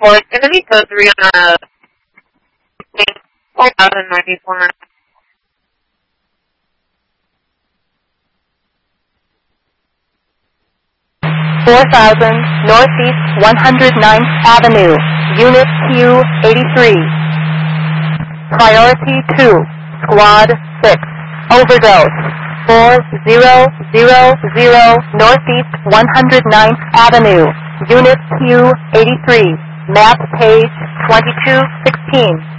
4. It's going to be code 3 on 4094. 4000 Northeast 109th Avenue, Unit Q83. Priority 2, Squad 6, Overdose, 4000 Northeast 109th Avenue, Unit Q83, map page 2216.